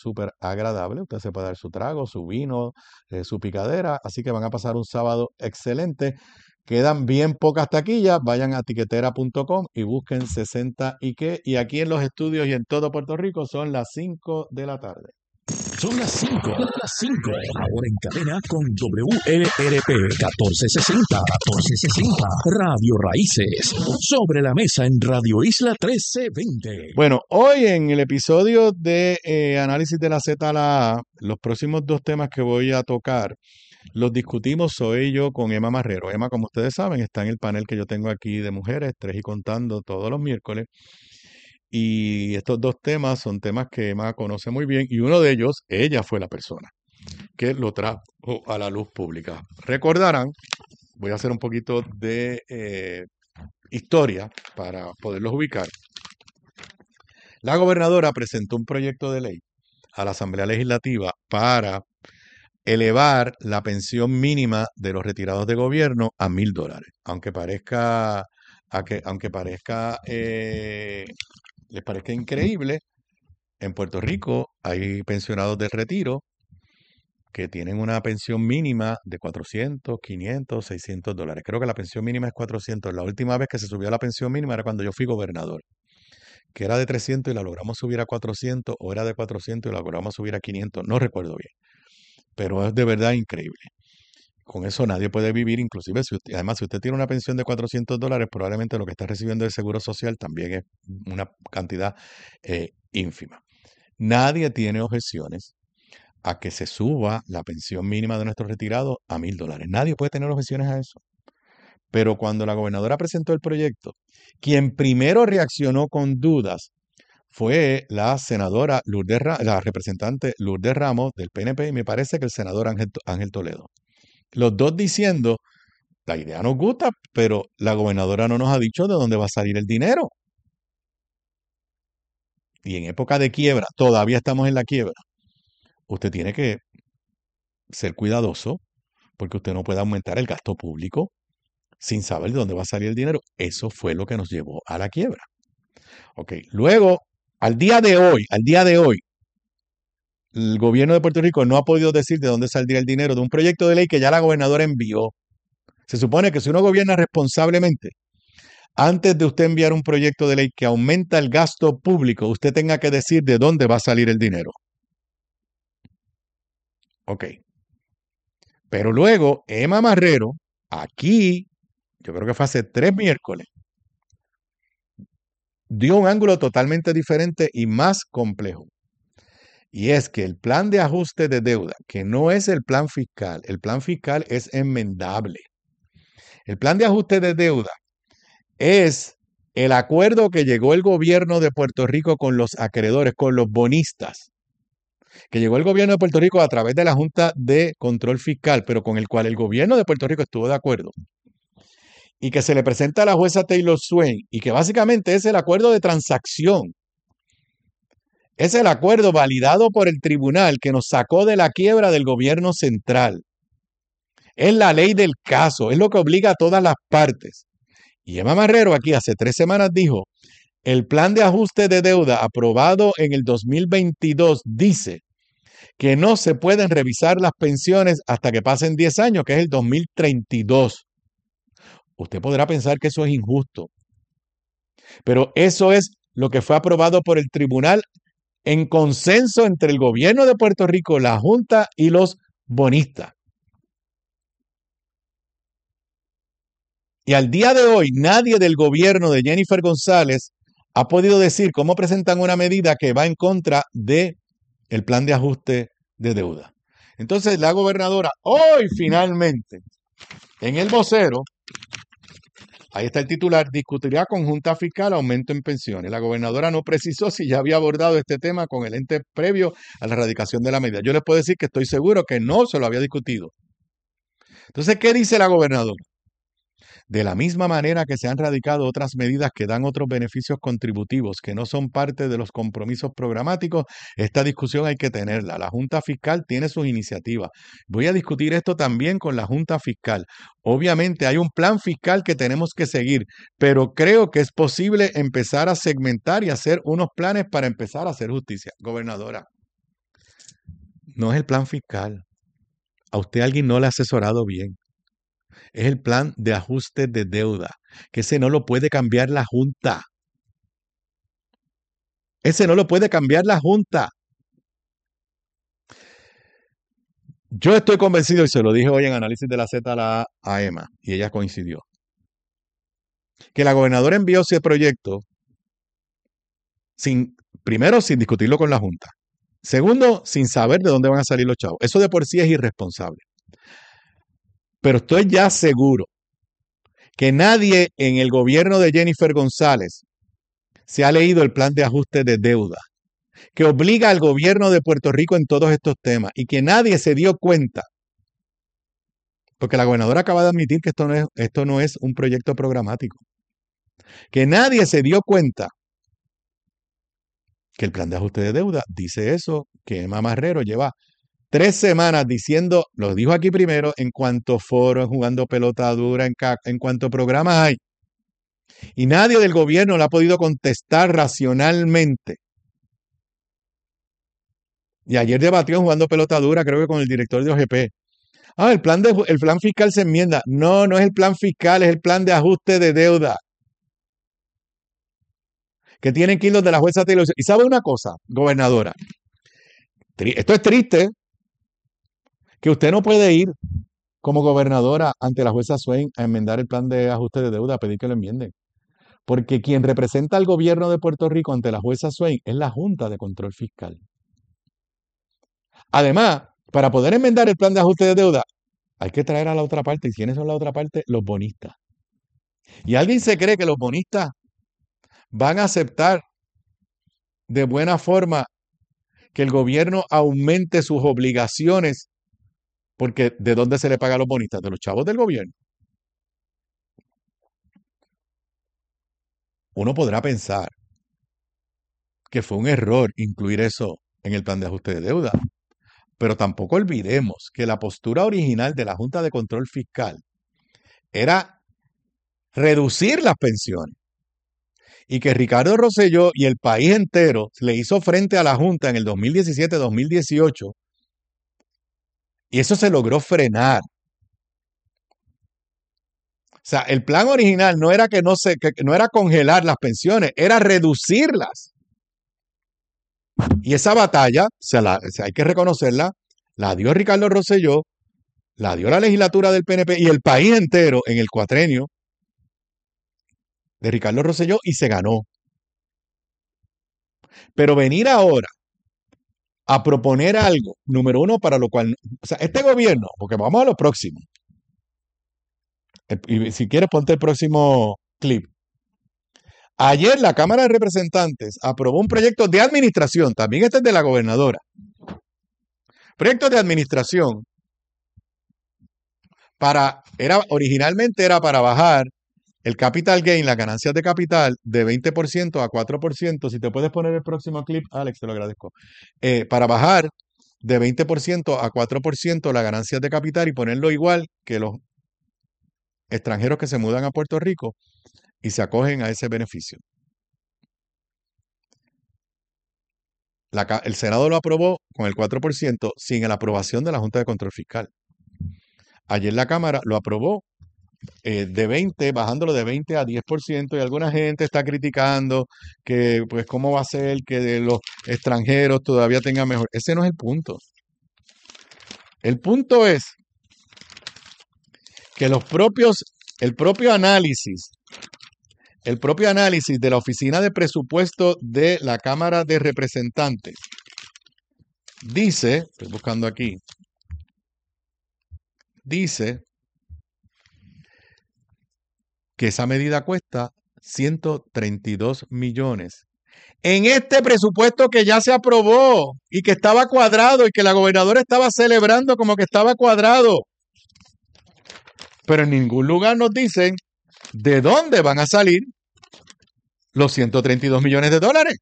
súper agradable. Usted se puede dar su trago, su vino, su picadera, así que van a pasar un sábado excelente. Quedan bien pocas taquillas, vayan a tiquetera.com y busquen 60 y qué. Y aquí en los estudios y en todo Puerto Rico son las 5 de la tarde. Son las 5, ahora en cadena con WLRP 1460, Radio Raíces, sobre la mesa en Radio Isla 1320. Bueno, hoy en el episodio de Análisis de la Z a la A, los próximos dos temas que voy a tocar los discutimos soy yo con Emma Marrero. Emma, como ustedes saben, está en el panel que yo tengo aquí de mujeres, 3 y contando, todos los miércoles. Y estos dos temas son temas que Emma conoce muy bien y uno de ellos, ella fue la persona que lo trajo a la luz pública. Recordarán, voy a hacer un poquito de historia para poderlos ubicar. La gobernadora presentó un proyecto de ley a la Asamblea Legislativa para elevar la pensión mínima de los retirados de gobierno a $1,000. Les parezca increíble, en Puerto Rico hay pensionados del retiro que tienen una pensión mínima de $400, $500, $600. Creo que la pensión mínima es $400. La última vez que se subió la pensión mínima era cuando yo fui gobernador, que era de $300 y la logramos subir a $400, o era de $400 y la logramos subir a $500, no recuerdo bien. Pero es de verdad increíble. Con eso nadie puede vivir, inclusive además si usted tiene una pensión de $400, probablemente lo que está recibiendo del Seguro Social también es una cantidad ínfima. Nadie tiene objeciones a que se suba la pensión mínima de nuestros retirados a $1,000. Nadie puede tener objeciones a eso. Pero cuando la gobernadora presentó el proyecto, quien primero reaccionó con dudas fue la senadora la representante Lourdes Ramos del PNP y me parece que el senador Ángel Toledo. Los dos diciendo, la idea nos gusta, pero la gobernadora no nos ha dicho de dónde va a salir el dinero. Y en época de quiebra, todavía estamos en la quiebra, usted tiene que ser cuidadoso porque usted no puede aumentar el gasto público sin saber de dónde va a salir el dinero. Eso fue lo que nos llevó a la quiebra. Ok, luego, al día de hoy, el gobierno de Puerto Rico no ha podido decir de dónde saldría el dinero de un proyecto de ley que ya la gobernadora envió. Se supone que si uno gobierna responsablemente, antes de usted enviar un proyecto de ley que aumenta el gasto público, usted tenga que decir de dónde va a salir el dinero. Ok. Pero luego, Emma Marrero, aquí, yo creo que fue hace 3 miércoles, dio un ángulo totalmente diferente y más complejo. Y es que el plan de ajuste de deuda, que no es el plan fiscal es enmendable. El plan de ajuste de deuda es el acuerdo que llegó el gobierno de Puerto Rico con los acreedores, con los bonistas, que llegó el gobierno de Puerto Rico a través de la Junta de Control Fiscal, pero con el cual el gobierno de Puerto Rico estuvo de acuerdo, y que se le presenta a la jueza Taylor Swain, y que básicamente es el acuerdo de transacción. Es el acuerdo validado por el tribunal que nos sacó de la quiebra del gobierno central. Es la ley del caso, es lo que obliga a todas las partes. Y Emma Marrero aquí hace 3 semanas dijo, el plan de ajuste de deuda aprobado en el 2022 dice que no se pueden revisar las pensiones hasta que pasen 10 años, que es el 2032. Usted podrá pensar que eso es injusto, pero eso es lo que fue aprobado por el tribunal en consenso entre el gobierno de Puerto Rico, la Junta y los bonistas. Y al día de hoy, nadie del gobierno de Jennifer González ha podido decir cómo presentan una medida que va en contra del plan de ajuste de deuda. Entonces, la gobernadora hoy finalmente, en el vocero, ahí está el titular, discutirá con Junta Fiscal aumento en pensiones. La gobernadora no precisó si ya había abordado este tema con el ente previo a la erradicación de la medida. Yo les puedo decir que estoy seguro que no se lo había discutido. Entonces, ¿qué dice la gobernadora? De la misma manera que se han radicado otras medidas que dan otros beneficios contributivos que no son parte de los compromisos programáticos, esta discusión hay que tenerla. La Junta Fiscal tiene sus iniciativas. Voy a discutir esto también con la Junta Fiscal. Obviamente hay un plan fiscal que tenemos que seguir, pero creo que es posible empezar a segmentar y hacer unos planes para empezar a hacer justicia. Gobernadora, No es el plan fiscal. A usted alguien no le ha asesorado bien. Es el plan de ajuste de deuda, que ese no lo puede cambiar la Junta. Ese no lo puede cambiar la Junta. Yo estoy convencido, y se lo dije hoy en Análisis de la Z a Emma, y ella coincidió, que la gobernadora envió ese proyecto primero, sin discutirlo con la Junta. Segundo, sin saber de dónde van a salir los chavos. Eso de por sí es irresponsable. Pero estoy ya seguro que nadie en el gobierno de Jennifer González se ha leído el plan de ajuste de deuda que obliga al gobierno de Puerto Rico en todos estos temas y que nadie se dio cuenta, porque la gobernadora acaba de admitir que esto no es un proyecto programático, que nadie se dio cuenta que el plan de ajuste de deuda dice eso, que Emma Marrero lleva 3 semanas diciendo, lo dijo aquí primero, en cuanto foro, jugando pelota dura, en cuanto programas hay. Y nadie del gobierno le ha podido contestar racionalmente. Y ayer debatió jugando pelota dura, creo que con el director de OGP. El plan fiscal se enmienda. No, no es el plan fiscal, es el plan de ajuste de deuda. Que tienen que ir los de la jueza Taylor. Y sabe una cosa, gobernadora. Esto es triste. Que usted no puede ir como gobernadora ante la jueza Swain a enmendar el plan de ajuste de deuda, a pedir que lo enmienden. Porque quien representa al gobierno de Puerto Rico ante la jueza Swain es la Junta de Control Fiscal. Además, para poder enmendar el plan de ajuste de deuda, hay que traer a la otra parte. ¿Y quiénes son la otra parte? Los bonistas. ¿Y alguien se cree que los bonistas van a aceptar de buena forma que el gobierno aumente sus obligaciones? Porque ¿de dónde se le paga a los bonistas? De los chavos del gobierno. Uno podrá pensar que fue un error incluir eso en el plan de ajuste de deuda, pero tampoco olvidemos que la postura original de la Junta de Control Fiscal era reducir las pensiones y que Ricardo Rosselló y el país entero le hizo frente a la Junta en el 2017-2018 y eso se logró frenar. O sea, el plan original no era que no era congelar las pensiones, era reducirlas. Y esa batalla, hay que reconocerla, la dio Ricardo Rosselló, la dio la legislatura del PNP y el país entero en el cuatrenio de Ricardo Rosselló y se ganó. Pero venir ahora a proponer algo, número uno, para lo cual, o sea, este gobierno, porque vamos a lo próximo, y si quieres ponte el próximo clip. Ayer la Cámara de Representantes aprobó un proyecto de administración, también este es de la gobernadora, proyecto de administración originalmente era para bajar el capital gain, las ganancias de capital, de 20% a 4%. Si te puedes poner el próximo clip, Alex, te lo agradezco. Para bajar de 20% a 4% las ganancias de capital y ponerlo igual que los extranjeros que se mudan a Puerto Rico y se acogen a ese beneficio. El Senado lo aprobó con el 4% sin la aprobación de la Junta de Control Fiscal. Ayer la Cámara lo aprobó de 20, bajándolo de 20 a 10%, y alguna gente está criticando que, pues, cómo va a ser que los extranjeros todavía tengan mejor. Ese no es el punto. El punto es que el propio análisis de la Oficina de Presupuesto de la Cámara de Representantes dice, estoy buscando aquí, dice que esa medida cuesta 132 millones. En este presupuesto que ya se aprobó y que estaba cuadrado y que la gobernadora estaba celebrando como que estaba cuadrado. Pero en ningún lugar nos dicen de dónde van a salir los 132 millones de dólares.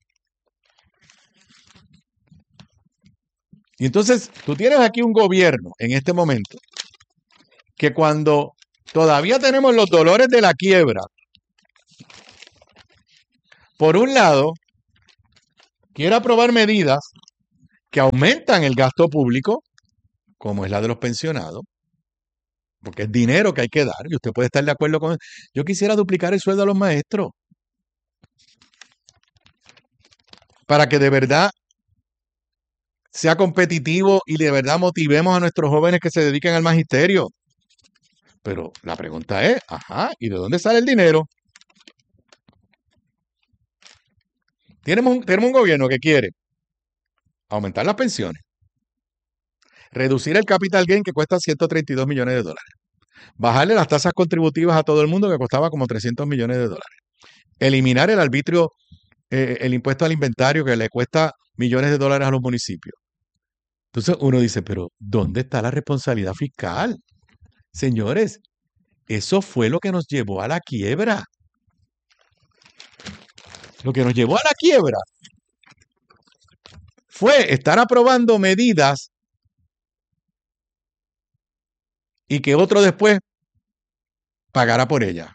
Y entonces tú tienes aquí un gobierno en este momento que cuando todavía tenemos los dolores de la quiebra, por un lado, quiere aprobar medidas que aumentan el gasto público, como es la de los pensionados, porque es dinero que hay que dar, y usted puede estar de acuerdo con... Yo quisiera duplicar el sueldo a los maestros, para que de verdad sea competitivo y de verdad motivemos a nuestros jóvenes que se dediquen al magisterio. Pero la pregunta es, ajá, ¿y de dónde sale el dinero? Tenemos un gobierno que quiere aumentar las pensiones, reducir el capital gain que cuesta 132 millones de dólares, bajarle las tasas contributivas a todo el mundo que costaba como 300 millones de dólares, eliminar el arbitrio, el impuesto al inventario que le cuesta millones de dólares a los municipios. Entonces uno dice, pero ¿dónde está la responsabilidad fiscal? Señores, eso fue lo que nos llevó a la quiebra. Lo que nos llevó a la quiebra fue estar aprobando medidas y que otro después pagara por ellas.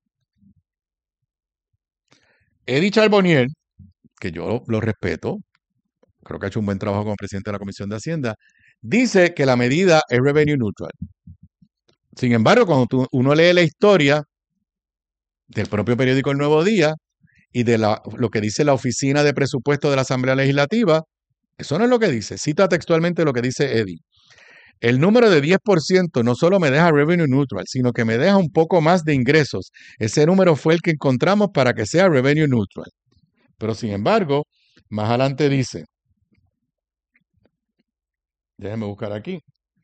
Eddie Charbonnier, que yo lo respeto, creo que ha hecho un buen trabajo como presidente de la Comisión de Hacienda, dice que la medida es revenue neutral. Sin embargo, cuando uno lee la historia del propio periódico El Nuevo Día y de lo que dice la Oficina de Presupuesto de la Asamblea Legislativa, eso no es lo que dice. Cita textualmente lo que dice Eddie. El número de 10% no solo me deja revenue neutral, sino que me deja un poco más de ingresos. Ese número fue el que encontramos para que sea revenue neutral. Pero sin embargo, más adelante dice, déjenme buscar aquí.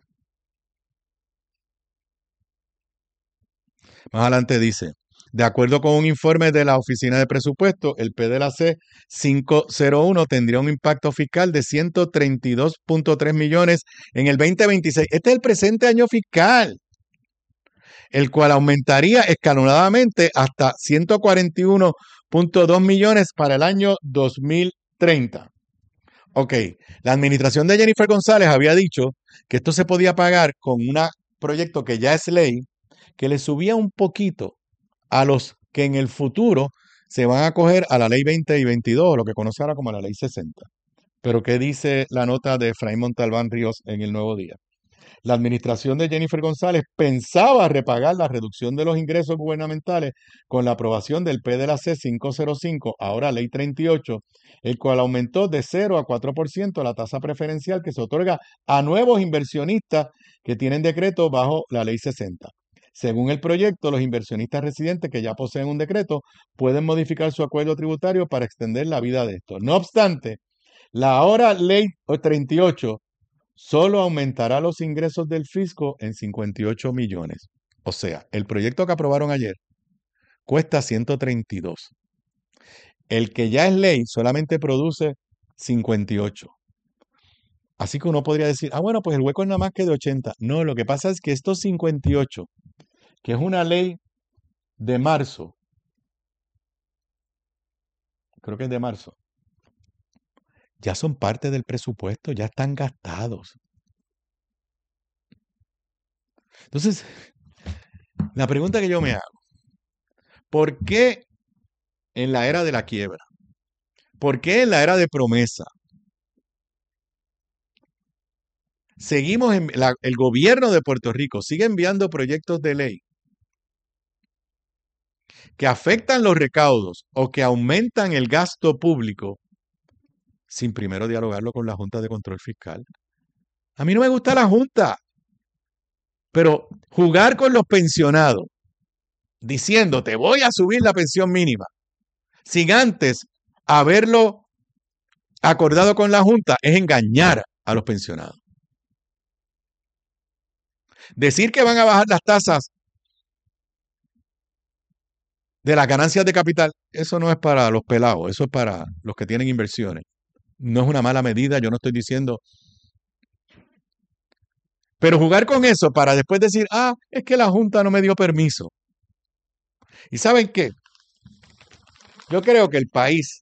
Más adelante dice, de acuerdo con un informe de la Oficina de Presupuesto, el PDLAC 501 tendría un impacto fiscal de 132.3 millones en el 2026. Este es el presente año fiscal, el cual aumentaría escalonadamente hasta 141.2 millones para el año 2030. Ok, la administración de Jennifer González había dicho que esto se podía pagar con un proyecto que ya es ley, que le subía un poquito a los que en el futuro se van a acoger a la ley 20 y 22, lo que conoce ahora como la ley 60. Pero ¿qué dice la nota de Efraín Montalbán Ríos en el Nuevo Día? La administración de Jennifer González pensaba repagar la reducción de los ingresos gubernamentales con la aprobación del PDLAC 505, ahora ley 38, el cual aumentó de 0 a 4% la tasa preferencial que se otorga a nuevos inversionistas que tienen decreto bajo la ley 60. Según el proyecto, los inversionistas residentes que ya poseen un decreto pueden modificar su acuerdo tributario para extender la vida de esto. No obstante, la ahora ley 38 solo aumentará los ingresos del fisco en 58 millones. O sea, el proyecto que aprobaron ayer cuesta 132. El que ya es ley solamente produce 58. Así que uno podría decir, bueno, pues el hueco es nada más que de 80. No, lo que pasa es que estos 58, que es una ley de marzo, creo que es de marzo, ya son parte del presupuesto, ya están gastados. Entonces, la pregunta que yo me hago, ¿por qué en la era de la quiebra? ¿Por qué en la era de promesa? Seguimos el gobierno de Puerto Rico sigue enviando proyectos de ley que afectan los recaudos o que aumentan el gasto público sin primero dialogarlo con la Junta de Control Fiscal. A mí no me gusta la Junta, pero jugar con los pensionados diciendo te voy a subir la pensión mínima sin antes haberlo acordado con la Junta es engañar a los pensionados. Decir que van a bajar las tasas de las ganancias de capital, eso no es para los pelados, eso es para los que tienen inversiones. No es una mala medida, yo no estoy diciendo. Pero jugar con eso para después decir, es que la Junta no me dio permiso. ¿Y saben qué? Yo creo que el país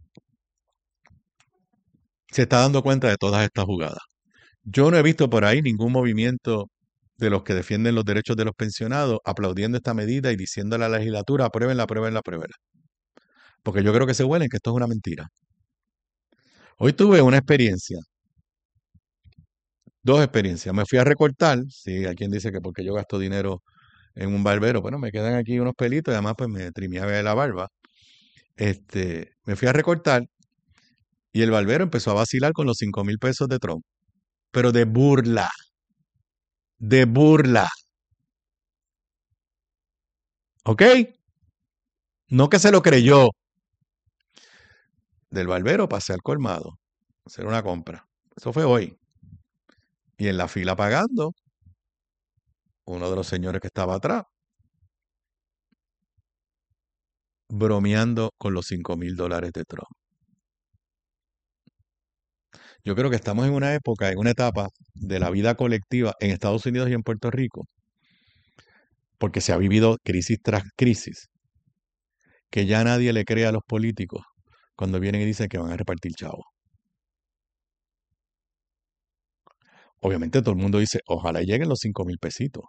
se está dando cuenta de todas estas jugadas. Yo no he visto por ahí ningún movimiento de los que defienden los derechos de los pensionados aplaudiendo esta medida y diciendo a la legislatura, apruébenla, apruébenla, apruébenla. Porque yo creo que se huelen que esto es una mentira. Hoy tuve una experiencia Dos experiencias. Me fui a recortar, si alguien dice que porque yo gasto dinero en un barbero, bueno, me quedan aquí unos pelitos y además pues me trimeaba la barba. Me fui a recortar y el barbero empezó a vacilar con los 5,000 pesos de Trump. Pero de burla, de burla, ¿ok? No que se lo creyó. Del barbero pasé al colmado, a hacer una compra. Eso fue hoy. Y en la fila pagando, uno de los señores que estaba atrás, bromeando con los $5,000 de Trump. Yo creo que estamos en una época, en una etapa de la vida colectiva en Estados Unidos y en Puerto Rico, porque se ha vivido crisis tras crisis, que ya nadie le cree a los políticos cuando vienen y dicen que van a repartir chavos. Obviamente todo el mundo dice, ojalá lleguen los 5,000 pesitos.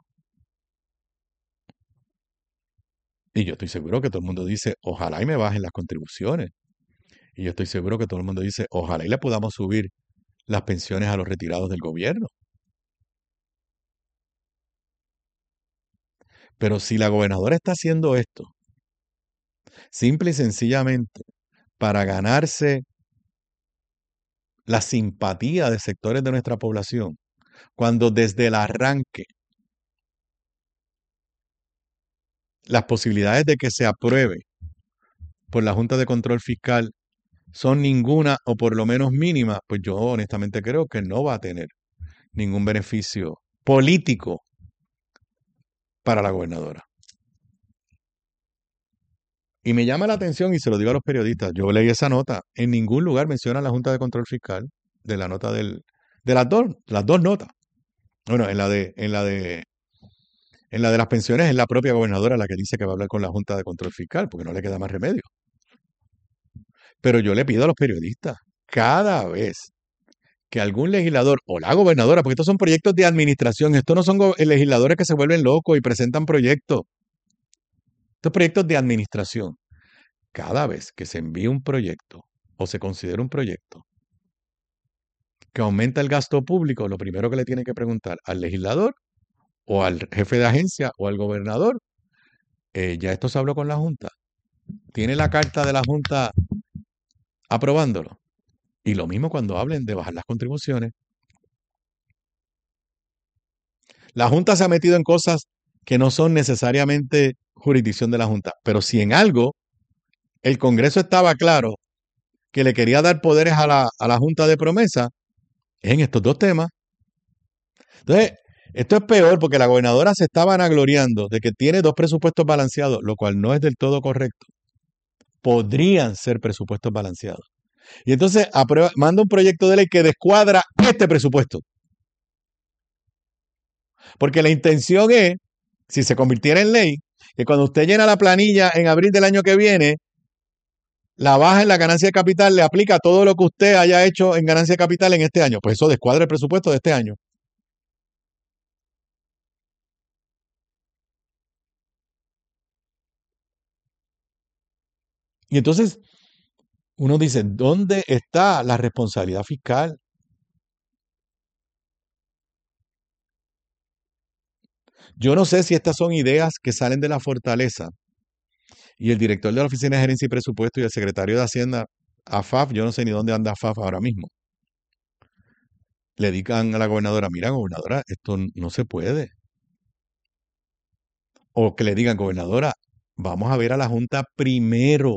Y yo estoy seguro que todo el mundo dice, ojalá y me bajen las contribuciones. Y yo estoy seguro que todo el mundo dice, ojalá y le podamos subir las pensiones a los retirados del gobierno. Pero si la gobernadora está haciendo esto, simple y sencillamente, para ganarse la simpatía de sectores de nuestra población, cuando desde el arranque las posibilidades de que se apruebe por la Junta de Control Fiscal son ninguna o por lo menos mínima, pues yo honestamente creo que no va a tener ningún beneficio político para la gobernadora. Y me llama la atención y se lo digo a los periodistas, yo leí esa nota, en ningún lugar menciona la Junta de Control Fiscal de la nota de las dos notas. Bueno, en la de las pensiones es la propia gobernadora la que dice que va a hablar con la Junta de Control Fiscal, porque no le queda más remedio. Pero yo le pido a los periodistas, cada vez que algún legislador o la gobernadora, porque estos son proyectos de administración, estos no son legisladores que se vuelven locos y presentan proyectos, estos proyectos de administración, cada vez que se envíe un proyecto o se considera un proyecto que aumenta el gasto público, lo primero que le tienen que preguntar al legislador o al jefe de agencia o al gobernador, ya esto se habló con la Junta, tiene la carta de la Junta aprobándolo. Y lo mismo cuando hablen de bajar las contribuciones. La Junta se ha metido en cosas que no son necesariamente jurisdicción de la Junta, pero si en algo el Congreso estaba claro que le quería dar poderes a la Junta de Promesa, es en estos dos temas. Entonces, esto es peor porque la gobernadora se está vanagloriando de que tiene dos presupuestos balanceados, lo cual no es del todo correcto. Podrían ser presupuestos balanceados. Y entonces manda un proyecto de ley que descuadra este presupuesto. Porque la intención es, si se convirtiera en ley, que cuando usted llena la planilla en abril del año que viene, la baja en la ganancia de capital le aplica todo lo que usted haya hecho en ganancia de capital en este año. Pues eso descuadra el presupuesto de este año. Y entonces uno dice, ¿dónde está la responsabilidad fiscal? Yo no sé si estas son ideas que salen de la fortaleza y el director de la Oficina de Gerencia y Presupuesto y el secretario de Hacienda, AFAF, yo no sé ni dónde anda AFAF ahora mismo. Le digan a la gobernadora, mira, gobernadora, esto no se puede. O que le digan, gobernadora, vamos a ver a la Junta primero.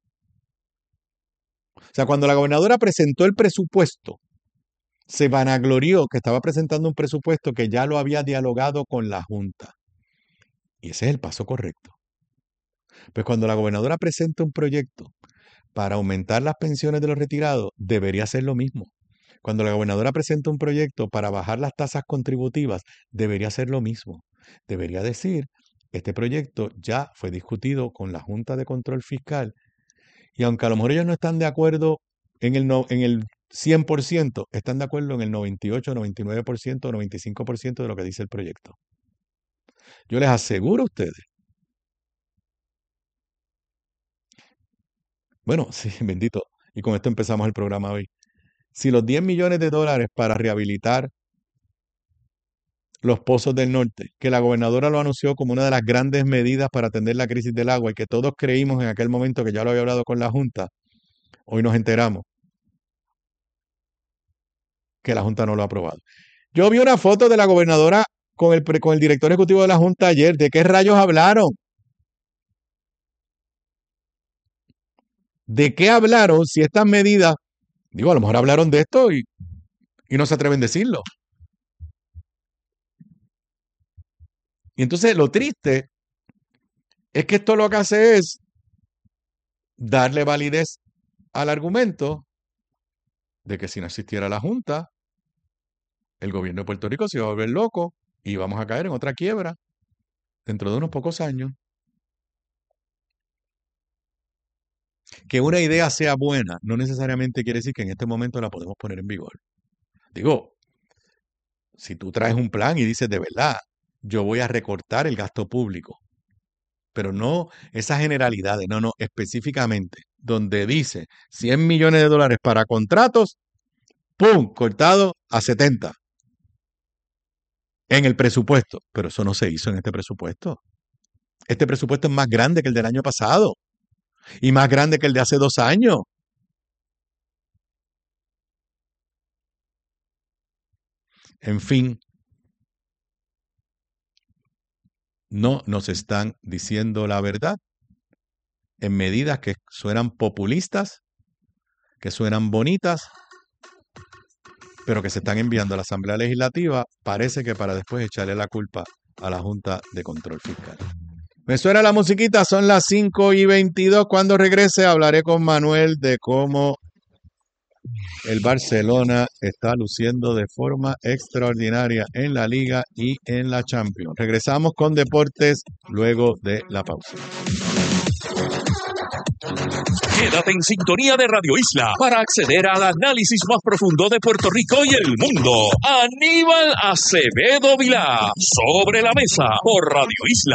O sea, cuando la gobernadora presentó el presupuesto, se vanaglorió que estaba presentando un presupuesto que ya lo había dialogado con la Junta. Y ese es el paso correcto. Pues cuando la gobernadora presenta un proyecto para aumentar las pensiones de los retirados, debería hacer lo mismo. Cuando la gobernadora presenta un proyecto para bajar las tasas contributivas, debería hacer lo mismo. Debería decir, este proyecto ya fue discutido con la Junta de Control Fiscal y aunque a lo mejor ellos no están de acuerdo en el 100%, están de acuerdo en el 98, 99%, 95% de lo que dice el proyecto. Yo les aseguro a ustedes. Bueno, sí, bendito. Y con esto empezamos el programa hoy. Si los $10 millones para rehabilitar los pozos del norte, que la gobernadora lo anunció como una de las grandes medidas para atender la crisis del agua y que todos creímos en aquel momento que ya lo había hablado con la Junta, hoy nos enteramos que la Junta no lo ha aprobado. Yo vi una foto de la gobernadora con el director ejecutivo de la Junta ayer. ¿De qué rayos hablaron? ¿De qué hablaron si estas medidas, digo, a lo mejor hablaron de esto y no se atreven a decirlo? Y entonces lo triste es que esto lo que hace es darle validez al argumento de que si no existiera la Junta, el gobierno de Puerto Rico se iba a volver loco y vamos a caer en otra quiebra dentro de unos pocos años. Que una idea sea buena no necesariamente quiere decir que en este momento la podemos poner en vigor. Digo, si tú traes un plan y dices de verdad, yo voy a recortar el gasto público, pero no esas generalidades, no, específicamente, donde dice 100 millones de dólares para contratos, ¡pum!, cortado a 70 en el presupuesto. Pero eso no se hizo en este presupuesto. Este presupuesto es más grande que el del año pasado y más grande que el de hace 2 años. En fin, no nos están diciendo la verdad en medidas que suenan populistas, que suenan bonitas, pero que se están enviando a la Asamblea Legislativa, parece que para después echarle la culpa a la Junta de Control Fiscal. Me suena la musiquita, son las 5:22. Cuando regrese hablaré con Manuel de cómo el Barcelona está luciendo de forma extraordinaria en la Liga y en la Champions. Regresamos con deportes luego de la pausa. Quédate en sintonía de Radio Isla para acceder al análisis más profundo de Puerto Rico y el mundo. Aníbal Acevedo Vilá, Sobre la Mesa, por Radio Isla.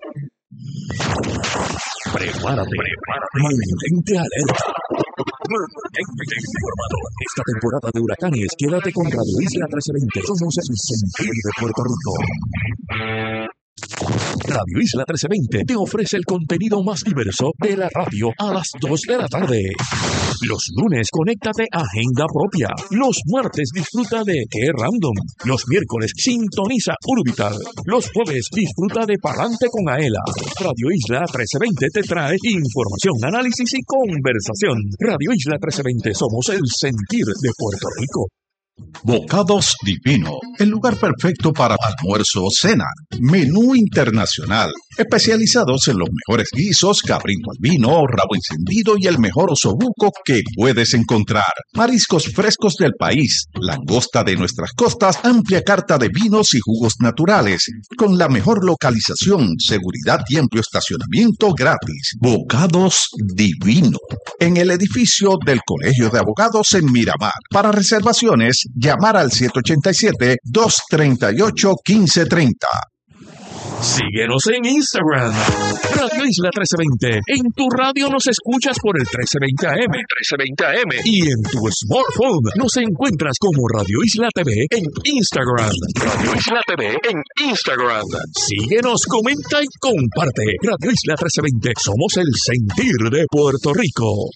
Prepárate. Mantente alerta. Mantente informado. Esta temporada de huracanes, quédate con Radio Isla 1320. Somos el sentir de Puerto Rico. Radio Isla 1320 te ofrece el contenido más diverso de la radio a las 2 de la tarde. Los lunes, conéctate a Agenda Propia. Los martes, disfruta de Qué Random. Los miércoles, sintoniza Urbital. Los jueves, disfruta de Palante con Aela. Radio Isla 1320 te trae información, análisis y conversación. Radio Isla 1320, somos el sentir de Puerto Rico. Bocados Divino, el lugar perfecto para almuerzo o cena. Menú internacional, especializados en los mejores guisos, cabrito al vino, rabo encendido y el mejor osobuco que puedes encontrar. Mariscos frescos del país, langosta de nuestras costas, amplia carta de vinos y jugos naturales, con la mejor localización, seguridad y amplio estacionamiento gratis. Bocados Divino, en el edificio del Colegio de Abogados en Miramar. Para reservaciones, llamar al 787-238-1530. Síguenos en Instagram, Radio Isla 1320. En tu radio nos escuchas por el 1320 AM, y en tu smartphone nos encuentras como Radio Isla TV en Instagram. Radio Isla TV en Instagram. Síguenos, comenta y comparte. Radio Isla 1320. Somos el sentir de Puerto Rico.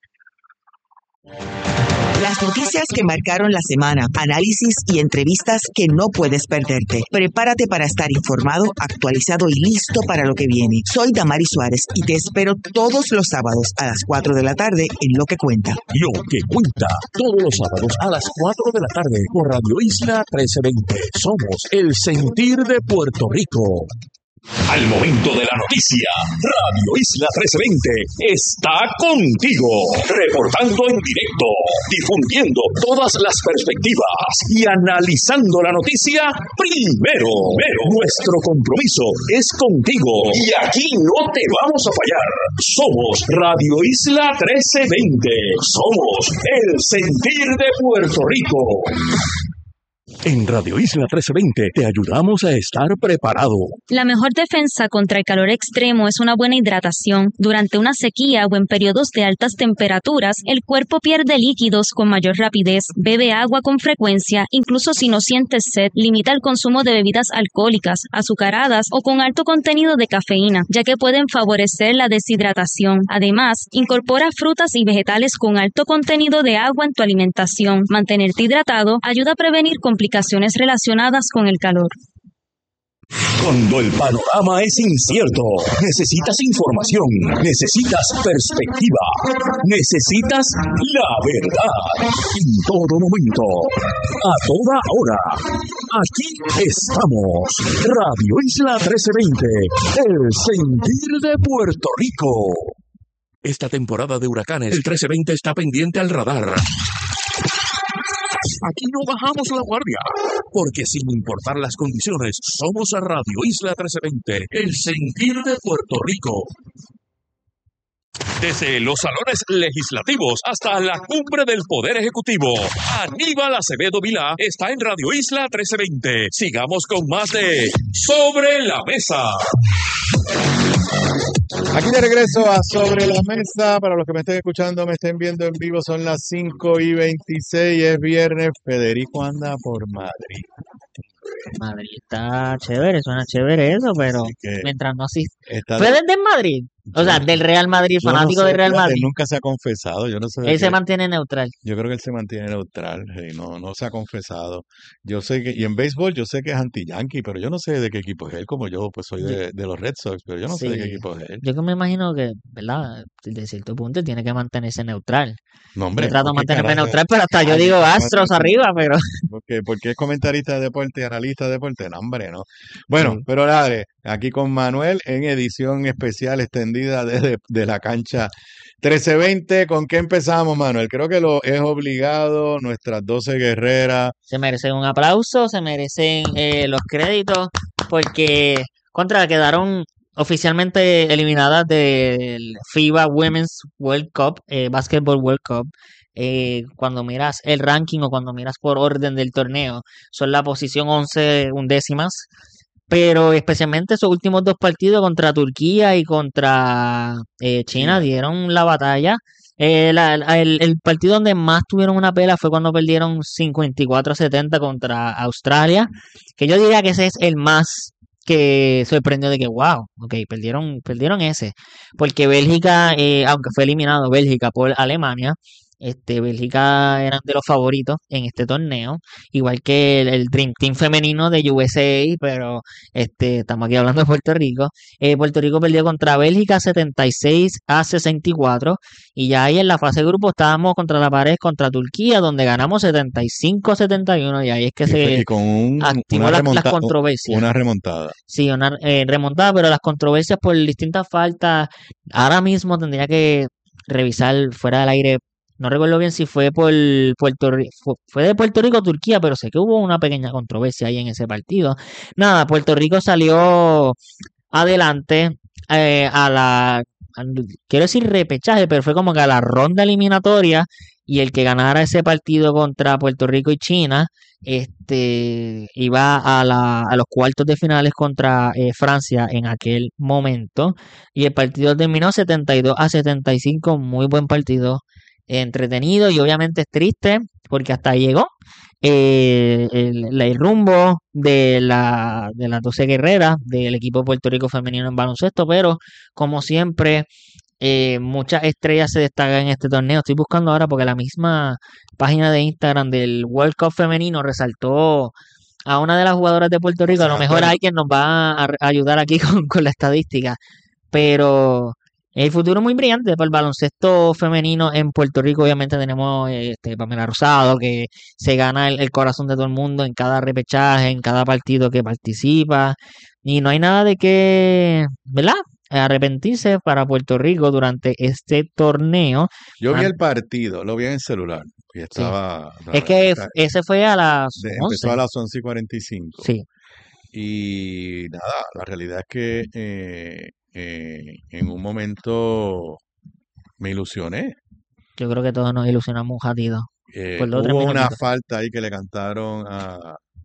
Las noticias que marcaron la semana, análisis y entrevistas que no puedes perderte. Prepárate para estar informado, actualizado y listo para lo que viene. Soy Damari Suárez y te espero todos los sábados a las 4 de la tarde en Lo que Cuenta. Lo que Cuenta, todos los sábados a las 4 de la tarde por Radio Isla 1320. Somos el sentir de Puerto Rico. Al momento de la noticia, Radio Isla 1320 está contigo, reportando en directo, difundiendo todas las perspectivas y analizando la noticia primero. Nuestro compromiso es contigo y aquí no te vamos a fallar. Somos Radio Isla 1320. Somos el sentir de Puerto Rico. En Radio Isla 1320 te ayudamos a estar preparado. La mejor defensa contra el calor extremo es una buena hidratación. Durante una sequía o en periodos de altas temperaturas, el cuerpo pierde líquidos con mayor rapidez. Bebe agua con frecuencia, incluso si no sientes sed. Limita el consumo de bebidas alcohólicas, azucaradas o con alto contenido de cafeína, ya que pueden favorecer la deshidratación. Además, incorpora frutas y vegetales con alto contenido de agua en tu alimentación. Mantenerte hidratado ayuda a prevenir complicaciones relacionadas con el calor. Cuando el panorama es incierto, necesitas información, necesitas perspectiva, necesitas la verdad. En todo momento, a toda hora. Aquí estamos. Radio Isla 1320, el sentir de Puerto Rico. Esta temporada de huracanes, el 1320 está pendiente al radar. Aquí no bajamos la guardia, porque sin importar las condiciones, somos a Radio Isla 1320, el sentir de Puerto Rico. Desde los salones legislativos hasta la cumbre del Poder Ejecutivo, Aníbal Acevedo Vilá está en Radio Isla 1320. Sigamos con más de Sobre la Mesa. Aquí de regreso a Sobre la Mesa. Para los que me estén escuchando, me estén viendo en vivo, son las 5:26, es viernes. Federico anda por Madrid. Madrid está chévere, suena chévere eso, pero Así que mientras no asiste. está ¿Fue desde Madrid? O sea, del Real Madrid, yo no fanático sé, del Real fíjate, Madrid. nunca se ha confesado, yo no sé de Él se qué. mantiene neutral. Yo creo que él se mantiene neutral, no se ha confesado. Yo sé que, y en béisbol yo sé que es anti-yankee, pero yo no sé de qué equipo es él, como yo pues soy Yo- de los Red Sox, pero yo no sé de qué Sí, equipo es él. yo que me imagino que, ¿verdad? De cierto punto tiene que mantenerse neutral. No, Yo hombre, trato no, de qué mantenerme carajo. neutral, pero hasta yo Ay, digo qué Astros arriba, pero porque es comentarista de deporte y analista de deporte, no, hombre, no. Bueno, sí. pero dale, aquí con Manuel en edición especial extendida de la cancha 1320. ¿Con qué empezamos, Manuel? Creo que lo es obligado, nuestras 12 guerreras. Se merecen un aplauso, se merecen los créditos, porque quedaron oficialmente eliminadas del FIBA Women's World Cup, Basketball World Cup. Cuando miras el ranking o cuando miras por orden del torneo, son la posición 11 undécimas, pero especialmente esos últimos dos partidos contra Turquía y contra China China. dieron la batalla. El partido donde más tuvieron una pela fue cuando perdieron 54-70 contra Australia, que yo diría que ese es el más que sorprendió de que, wow, ok, perdieron ese, porque Bélgica, aunque fue eliminado Bélgica por Alemania, Bélgica eran de los favoritos en este torneo, igual que el Dream Team femenino de USA, pero estamos aquí hablando de Puerto Rico. Puerto Rico perdió contra Bélgica 76-64, y ya ahí en la fase de grupo estábamos contra la pared contra Turquía, donde ganamos 75-71, y ahí es que Y con activó las controversias. una remontada. Sí, una remontada, pero las controversias por distintas faltas, ahora mismo tendría que revisar fuera del aire. No recuerdo bien si fue por fue de Puerto Rico a Turquía, pero sé que hubo una pequeña controversia ahí en ese partido. Nada, Puerto Rico salió adelante quiero decir repechaje, pero fue como que a la ronda eliminatoria, y el que ganara ese partido contra Puerto Rico y China, iba a los cuartos de finales contra Francia en aquel momento, y el partido terminó 72-75, muy buen partido, entretenido, y obviamente es triste porque hasta ahí llegó el rumbo de las 12 guerreras del equipo de Puerto Rico femenino en baloncesto, pero como siempre muchas estrellas se destacan en este torneo. Estoy buscando ahora porque la misma página de Instagram del World Cup femenino resaltó a una de las jugadoras de Puerto Rico. A lo mejor alguien nos va a ayudar aquí con la estadística, pero el futuro es muy brillante para el baloncesto femenino en Puerto Rico. Obviamente tenemos Pamela Rosado, que se gana el corazón de todo el mundo en cada repechaje, en cada partido que participa, y no hay nada de qué, ¿verdad?, arrepentirse para Puerto Rico durante este torneo. Yo vi el partido, lo vi en el celular y estaba... Es que ese fue a las 11. Empezó a las 11:45. Sí. Y nada, la realidad es que en un momento me ilusioné. Yo creo que todos nos ilusionamos un ratito. Por 2 o 3 Hubo una minutitos. falta ahí que le cantaron a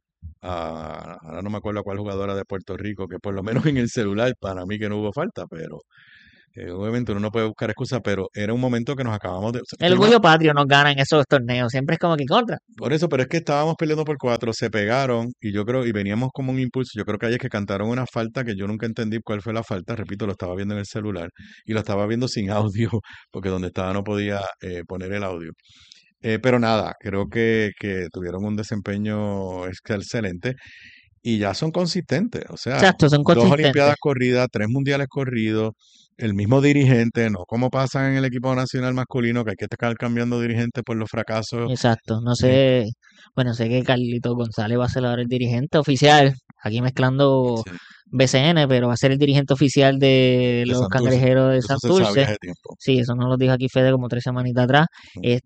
ahora no me acuerdo a cuál jugadora de Puerto Rico, que por lo menos en el celular, para mí que no hubo falta, pero obviamente uno no puede buscar excusas, pero era un momento que nos acabamos de... El orgullo patrio nos gana en esos torneos. Siempre es como que contra. Por eso, pero es que estábamos peleando por 4, se pegaron y yo creo, y veníamos como un impulso. Yo creo que ahí es que cantaron una falta que yo nunca entendí cuál fue la falta. Repito, lo estaba viendo en el celular y lo estaba viendo sin audio, porque donde estaba no podía poner el audio. Pero nada, creo que tuvieron un desempeño excelente y ya son consistentes. O sea, Exacto, son 2 consistentes. Olimpiadas corridas, 3 mundiales corridos, el mismo dirigente, no como pasa en el equipo nacional masculino, que hay que estar cambiando dirigente por los fracasos. Exacto. No sé. Bueno, sé que Carlito González va a ser ahora el dirigente oficial. Aquí mezclando Sí, BCN, pero va a ser el dirigente oficial de de los Santurce. cangrejeros de Eso se sabía Santurce. hace tiempo. Sí, eso nos lo dijo aquí Fede como 3 semanitas atrás. Mm.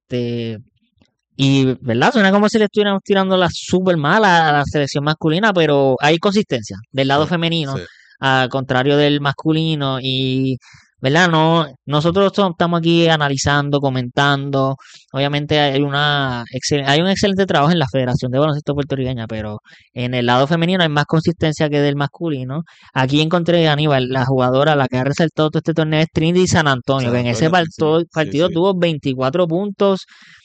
Y, ¿verdad? Suena como si le estuviéramos tirando la súper mala a la selección masculina, pero hay consistencia del lado Sí, femenino, sí, al contrario del masculino. Y, ¿verdad? No, nosotros estamos aquí analizando, comentando. Obviamente hay hay un excelente trabajo en la Federación de Baloncesto Puertorriqueña, pero en el lado femenino hay más consistencia que del masculino. Aquí encontré a Aníbal, la jugadora, la que ha resaltado todo este torneo es Trinity San Antonio, San que en ese Antonio, sí, sí, partido sí. tuvo 24 puntos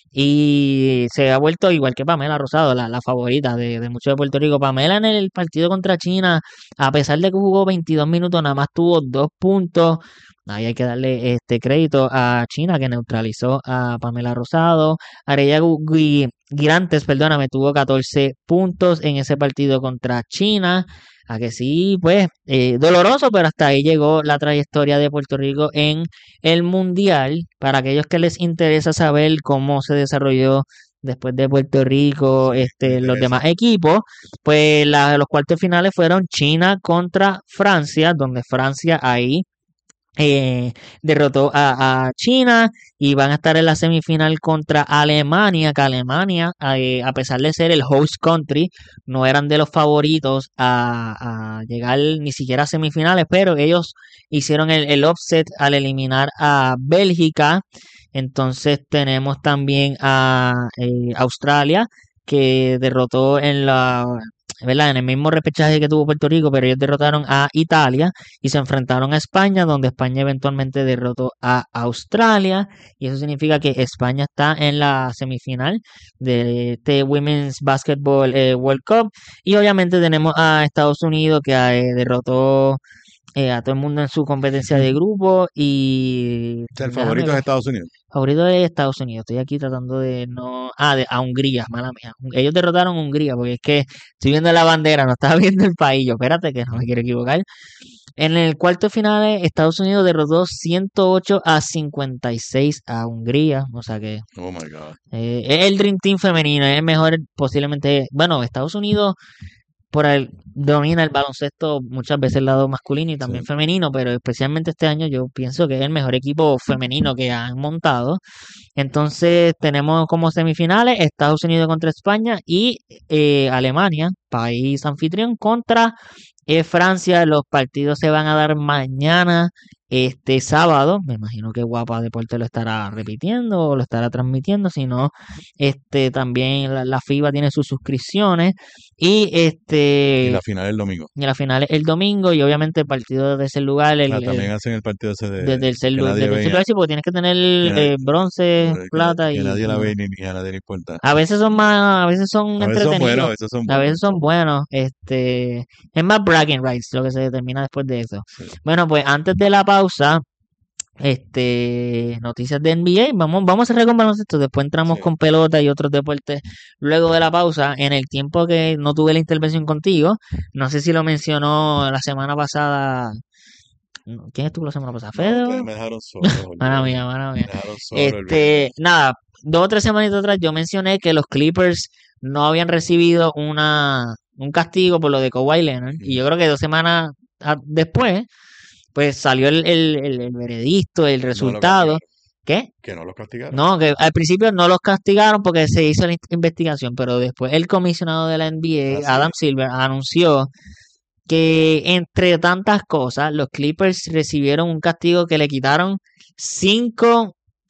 y se ha vuelto igual que Pamela Rosado, la favorita de muchos de Puerto Rico. Pamela en el partido contra China, a pesar de que jugó 22 minutos, nada más tuvo 2 puntos. Ahí hay que darle este crédito a China, que neutralizó a Pamela Rosado. Arella Girantes, perdóname, tuvo 14 puntos en ese partido contra China. A que sí, pues, doloroso, pero hasta ahí llegó la trayectoria de Puerto Rico en el Mundial. Para aquellos que les interesa saber cómo se desarrolló después de Puerto Rico, Me los interesa. demás equipos, pues los cuartos finales fueron China contra Francia, donde Francia ahí eh, derrotó a China y van a estar en la semifinal contra Alemania, que Alemania, a pesar de ser el host country, no eran de los favoritos a llegar ni siquiera a semifinales, pero ellos hicieron el upset al eliminar a Bélgica. Entonces tenemos también a Australia, que derrotó ¿verdad? En el mismo repechaje que tuvo Puerto Rico, pero ellos derrotaron a Italia y se enfrentaron a España, donde España eventualmente derrotó a Australia, y eso significa que España está en la semifinal de este Women's Basketball World Cup. Y obviamente tenemos a Estados Unidos, que derrotó a todo el mundo en su competencia de grupo. Y O sea, el déjame favorito es ver. Estados Unidos. Favorito de Estados Unidos. Estoy aquí tratando de no. A Hungría, mala mía. Ellos derrotaron a Hungría, porque es que estoy viendo la bandera, no estaba viendo el país. Yo, espérate, que no me quiero equivocar. En el cuarto final, Estados Unidos derrotó 108-56 a Hungría. O sea que Oh my God. es el Dream Team femenino. Es el mejor, posiblemente. Bueno, Estados Unidos domina el baloncesto muchas veces el lado masculino y también Sí. femenino, pero especialmente este año yo pienso que es el mejor equipo femenino que han montado. Entonces tenemos como semifinales Estados Unidos contra España y Alemania, país anfitrión, contra Francia. Los partidos se van a dar mañana, este sábado. Me imagino que Guapa Deporte lo estará repitiendo o lo estará transmitiendo. Si no, también la FIBA tiene sus suscripciones. Y Y la final el domingo. la final es el domingo. Y obviamente el partido de ese lugar, También hacen el partido ese desde el que nadie desde el ve, celular, sí, porque tienes que tener que, bronce, plata que nadie y la oro. ve ni a nadie le importa. A veces son a veces son A veces son buenos, entretenidos, a veces son a veces buenos. son buenos. Es más bragging rights lo que se determina después de eso. Sí. Bueno, pues antes de la pausa, noticias de NBA, vamos a cerrar con baloncesto, después entramos Sí. con pelota y otros deportes luego de la pausa. En el tiempo que no tuve la intervención contigo, no sé si lo mencionó la semana pasada. ¿Quién estuvo la semana pasada? No, ¿Fede? ustedes me dejaron solo. Mala olvídate. mía, mala mía. Me dejaron solo, olvídate. Nada, 2 o 3 semanitas atrás yo mencioné que los Clippers no habían recibido un castigo por lo de Kawhi Leonard, y yo creo que 2 semanas después, pues salió el veredicto, el No lo resultado. castigaron. ¿Qué? Que no los castigaron. No, que al principio no los castigaron porque se hizo la investigación, pero después el comisionado de la NBA, Así Adam es. Silver, anunció que entre tantas cosas, los Clippers recibieron un castigo que le quitaron 5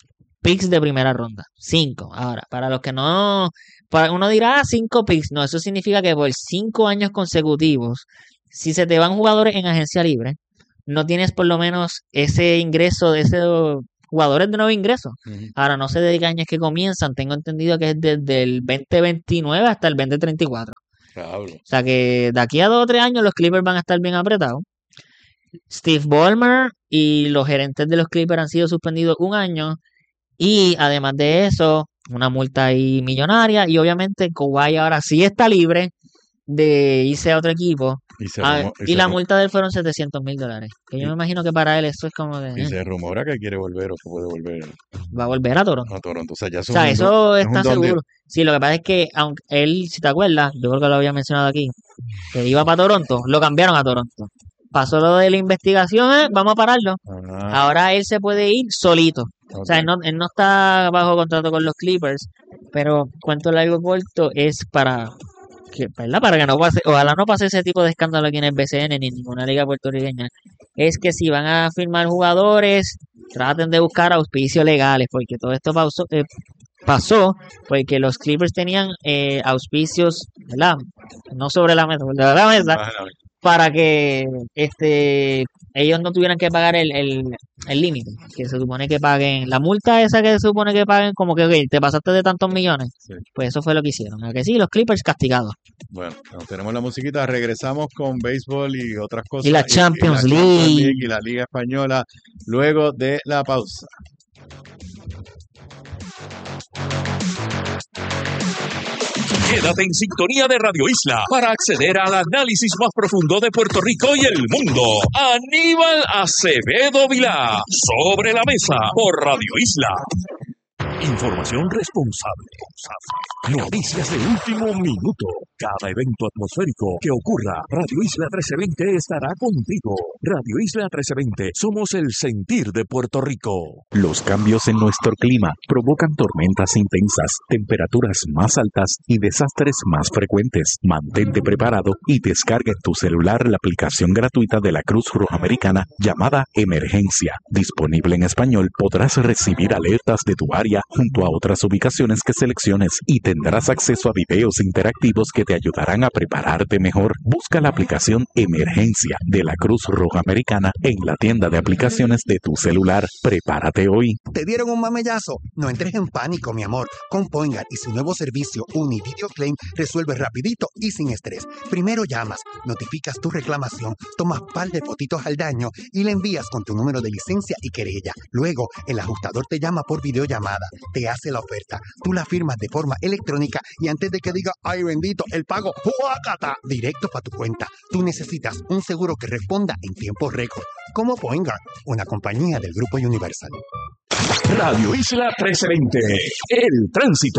picks de primera ronda. 5. Ahora, para los que no... Uno dirá 5 picks. No, eso significa que por 5 años consecutivos, si se te van jugadores en agencia libre, no tienes por lo menos ese ingreso de esos jugadores de nuevo ingreso. Ahora, no sé de qué años que comienzan. Tengo entendido que es desde el 2029 hasta el 2034. Claro. O sea que de aquí a 2 o 3 años los Clippers van a estar bien apretados. Steve Ballmer y los gerentes de los Clippers han sido suspendidos 1 año. Y además de eso, una multa ahí millonaria. Y obviamente Kawhi ahora sí está libre de irse a otro equipo. Y la multa de él fueron $700,000. Que yo me imagino que para él eso es como de... Y se rumora que quiere volver o que puede volver. Va a volver a Toronto. A Toronto. O sea, ya eso está seguro. Sí, lo que pasa es que aunque él, si te acuerdas, yo creo que lo había mencionado aquí, que iba para Toronto, lo cambiaron a Toronto. Pasó lo de la investigación, vamos a pararlo. Ahora él se puede ir solito. Okay. O sea, él no está bajo contrato con los Clippers, pero cuento largo corto es para que, ¿verdad? Para que no pase, ojalá no pase ese tipo de escándalo aquí en el BCN ni en ninguna liga puertorriqueña. Es que si van a firmar jugadores, traten de buscar auspicios legales, porque todo esto pasó porque los Clippers tenían auspicios, ¿verdad? No sobre la mesa, para que ellos no tuvieran que pagar el límite, que se supone que paguen, la multa esa que se supone que paguen, como que okay, te pasaste de tantos millones, sí. Pues eso fue lo que hicieron, ¿a que sí? Los Clippers castigados. Bueno, tenemos la musiquita, regresamos con béisbol y otras cosas. Y la Champions League. Y la Liga Española, luego de la pausa. Quédate en sintonía de Radio Isla para acceder al análisis más profundo de Puerto Rico y el mundo. Aníbal Acevedo Vilá, sobre la mesa por Radio Isla. Información responsable. Noticias de último minuto. Cada evento atmosférico que ocurra, Radio Isla 1320 estará contigo. Radio Isla 1320, somos el sentir de Puerto Rico. Los cambios en nuestro clima provocan tormentas intensas, temperaturas más altas y desastres más frecuentes. Mantente preparado y descarga en tu celular la aplicación gratuita de la Cruz Roja Americana llamada Emergencia. Disponible en español, podrás recibir alertas de tu área junto a otras ubicaciones que selecciones y tendrás acceso a videos interactivos que te ayudarán a prepararte mejor. Busca la aplicación Emergencia de la Cruz Roja Americana en la tienda de aplicaciones de tu celular. Prepárate hoy. ¿Te dieron un mamellazo? No entres en pánico, mi amor. Con Poingar y su nuevo servicio Univideo Claim resuelves rapidito y sin estrés. Primero llamas, notificas tu reclamación, tomas par de fotitos al daño y le envías con tu número de licencia y querella. Luego, el ajustador te llama por videollamada, te hace la oferta, tú la firmas de forma electrónica y antes de que diga, ay bendito, el pago, ¡juácata!, directo para tu cuenta. Tú necesitas un seguro que responda en tiempo récord, como Poingar, una compañía del Grupo Universal. Radio Isla 1320, el tránsito.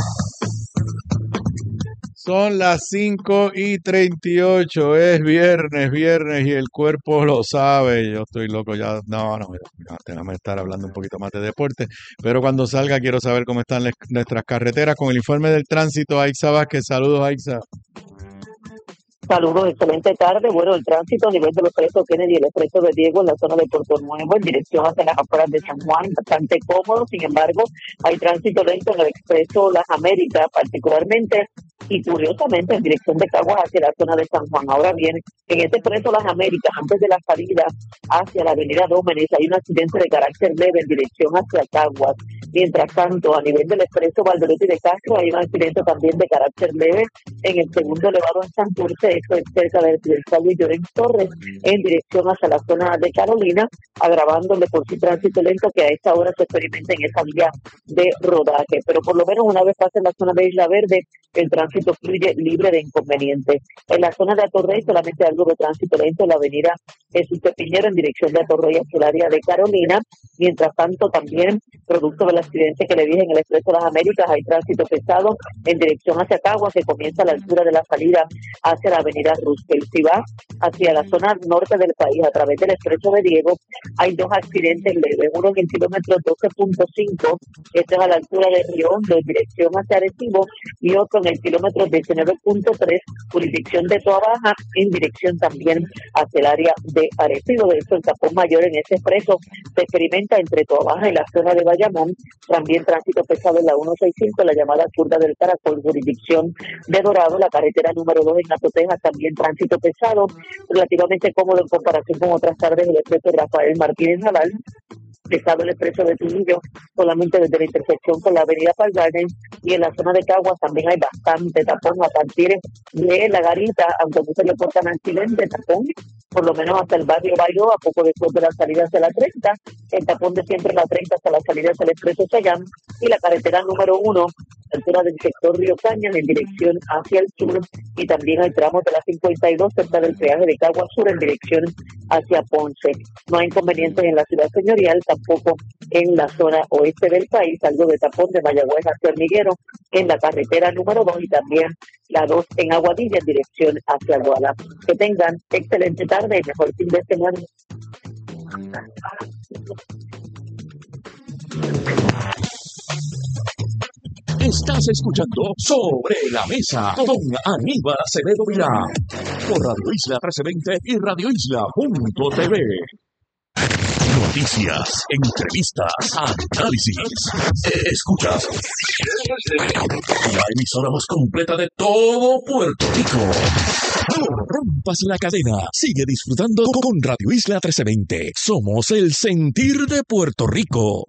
Son las 5:38, es viernes y el cuerpo lo sabe. Yo estoy loco ya. No, déjame estar hablando un poquito más de deporte. Pero cuando salga quiero saber cómo están nuestras carreteras con el informe del tránsito. Aixa Vázquez, saludos Aixa. Saludos, excelente tarde. Bueno, el tránsito a nivel de los expresos Kennedy y el expreso de Diego en la zona de Puerto Nuevo en dirección hacia las afueras de San Juan, bastante cómodo. Sin embargo, hay tránsito lento en el expreso Las Américas, particularmente y curiosamente en dirección de Caguas hacia la zona de San Juan. Ahora bien, en este expreso Las Américas, antes de la salida hacia la avenida Dómenes, hay un accidente de carácter leve en dirección hacia Caguas. Mientras tanto, a nivel del expreso Valderotti de Castro, hay un accidente también de carácter leve en el segundo elevado en Santurce, esto es cerca del residencial Luis Llorens Torres, en dirección hacia la zona de Carolina, agravándole por sí tránsito lento que a esta hora se experimenta en esa vía de rodaje. Pero por lo menos una vez pase en la zona de Isla Verde, el tránsito fluye libre de inconvenientes. En la zona de Atorrey solamente algo de tránsito lento en la avenida Jesús de Piñero en dirección de Atorrey hacia el área de Carolina. Mientras tanto, también, producto del accidente que le dije en el expreso Las Américas, hay tránsito pesado en dirección hacia Caguas, que comienza a la altura de la salida hacia la avenida Roosevelt. Si va hacia la zona norte del país a través del expreso de Diego, hay 2 accidentes leves, uno en el kilómetro 12.5, esto es a la altura de Río Hondo en dirección hacia Arecibo, y otro en el kilómetro 19.3, jurisdicción de Toa Baja, en dirección también hacia el área de Arecibo. De hecho, el tapón mayor en ese expreso se experimenta entre Toa Baja y la zona de Bayamón, También tránsito pesado en la 165, la llamada curva del Caracol, jurisdicción de Dorado, la carretera número 2 en Nato, Texas, también tránsito pesado, relativamente cómodo en comparación con otras tardes del expreso Rafael Martínez Nadal. Pesado el expreso de Trujillo, solamente desde la intersección con la avenida Park Garden, y en la zona de Caguas también hay bastante tapón a partir de la Garita, aunque no se le portan accidente, tapón, por lo menos hasta el barrio Bayo, a poco después de la salida hacia la 30, el tapón de siempre la 30 hasta la salida hacia el expreso Chayán, y la carretera número 1, altura del sector Río Cañas, en dirección hacia el sur, y también hay tramos de la 52 cerca del peaje de Caguas Sur en dirección hacia Ponce. No hay inconvenientes en la ciudad señorial, tampoco en la zona oeste del país, algo de tapón de Mayagüez hacia Hormiguero en la carretera número 2 y también la 2 en Aguadilla en dirección hacia Guala. Que tengan excelente tarde y mejor fin de semana. Estás escuchando Sobre la Mesa con Aníbal Acevedo Vilá por Radio Isla 1320 y radioisla.tv. Noticias, entrevistas, análisis. Escuchas la emisora más completa de todo Puerto Rico. No rompas la cadena. Sigue disfrutando con Radio Isla 1320. Somos el sentir de Puerto Rico.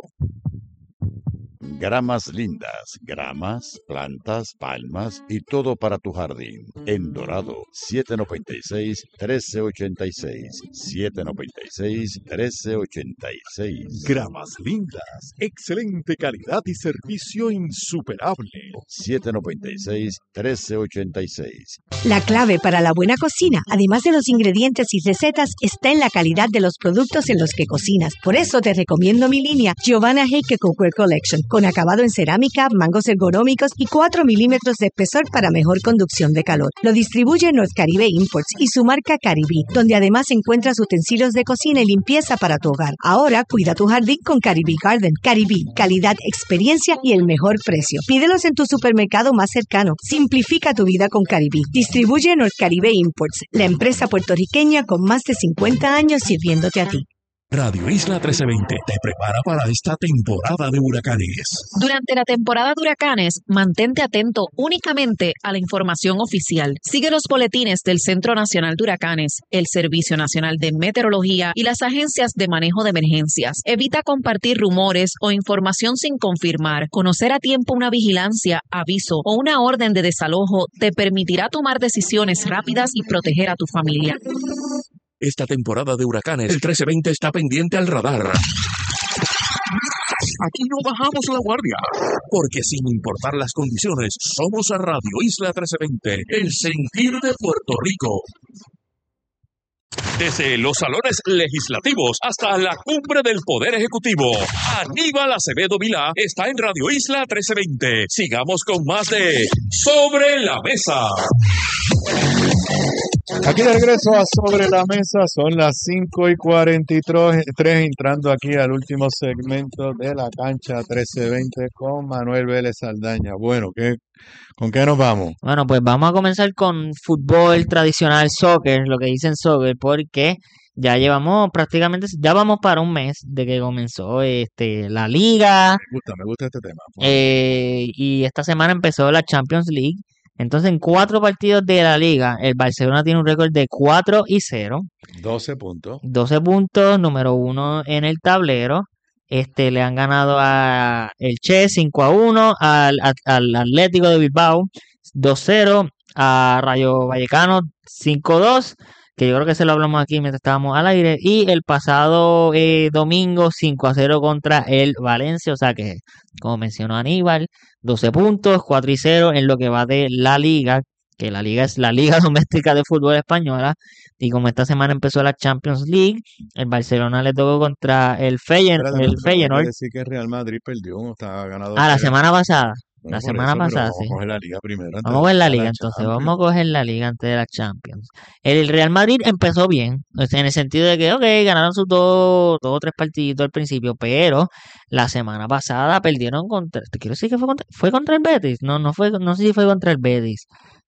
Gramas lindas, gramas, plantas, palmas y todo para tu jardín. En Dorado, 796-1386. 796-1386. Gramas lindas, excelente calidad y servicio insuperable. 796-1386. La clave para la buena cocina, además de los ingredientes y recetas, está en la calidad de los productos en los que cocinas. Por eso te recomiendo mi línea Giovanna Heike Cookware Collection, con acabado en cerámica, mangos ergonómicos y 4 milímetros de espesor para mejor conducción de calor. Lo distribuye North Caribe Imports y su marca Caribí, donde además encuentras utensilios de cocina y limpieza para tu hogar. Ahora cuida tu jardín con Caribí Garden. Caribí, calidad, experiencia y el mejor precio. Pídelos en tu supermercado más cercano. Simplifica tu vida con Caribí. Distribuye North Caribe Imports, la empresa puertorriqueña con más de 50 años sirviéndote a ti. Radio Isla 1320 te prepara para esta temporada de huracanes. Durante la temporada de huracanes, mantente atento únicamente a la información oficial. Sigue los boletines del Centro Nacional de Huracanes, el Servicio Nacional de Meteorología y las agencias de manejo de emergencias. Evita compartir rumores o información sin confirmar. Conocer a tiempo una vigilancia, aviso o una orden de desalojo te permitirá tomar decisiones rápidas y proteger a tu familia. Esta temporada de huracanes, el 1320 está pendiente al radar. Aquí no bajamos la guardia, porque sin importar las condiciones, somos a Radio Isla 1320, el sentir de Puerto Rico. Desde los salones legislativos hasta la cumbre del Poder Ejecutivo, Aníbal Acevedo Vilá está en Radio Isla 1320. Sigamos con más de Sobre la Mesa. Aquí de regreso a Sobre la Mesa, son las 5:43, entrando aquí al último segmento de la cancha 1320 con Manuel Vélez Saldaña. Bueno, ¿con qué nos vamos? Bueno, pues vamos a comenzar con fútbol tradicional, soccer, lo que dicen soccer, porque ya vamos para un mes de que comenzó la liga. Me gusta este tema. Y esta semana empezó la Champions League. Entonces, en 4 partidos de la liga, el Barcelona tiene un récord de 4-0. 12 puntos. 12 puntos, número 1 en el tablero. Le han ganado a el Che 5-1, al Atlético de Bilbao 2-0, a Rayo Vallecano 5-2, que yo creo que se lo hablamos aquí mientras estábamos al aire, y el pasado domingo 5-0 contra el Valencia, o sea que, como mencionó Aníbal, 12 puntos, 4-0 en lo que va de la liga, que la liga es la Liga Doméstica de Fútbol Española, y como esta semana empezó la Champions League, el Barcelona le tocó contra el Feyenoord. Quiere decir que el Real Madrid perdió, está ganado. La semana pasada. Bueno, la semana pasada, vamos a coger la liga primero. Vamos a coger la liga, entonces. Vamos a coger la liga antes de la Champions. El Real Madrid empezó bien, en el sentido de que, ganaron sus dos o tres partiditos al principio, pero la semana pasada perdieron quiero decir que fue contra el Betis. No sé si fue contra el Betis.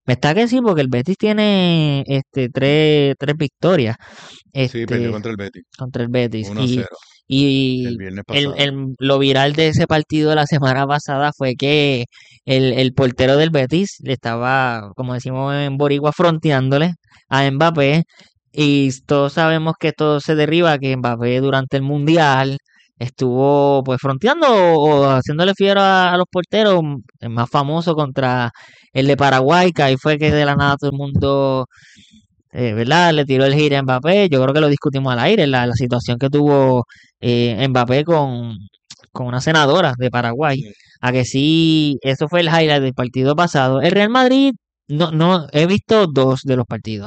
Está que sí, porque el Betis tiene tres victorias Sí, perdió contra el Betis. contra el Betis. 1-0 Y el viernes pasado. lo viral de ese partido de la semana pasada fue que el portero del Betis le estaba, como decimos en Boricua, fronteándole a Mbappé. Y todos sabemos que esto se derriba, que Mbappé durante el Mundial estuvo pues fronteando o haciéndole fiero a los porteros. El más famoso contra el de Paraguay, que ahí fue que de la nada todo el mundo, ¿verdad? Le tiró el gira a Mbappé. Yo creo que lo discutimos al aire, la situación que tuvo Mbappé con una senadora de Paraguay. Sí. A que sí, eso fue el highlight del partido pasado. El Real Madrid, no, he visto 2 de los partidos.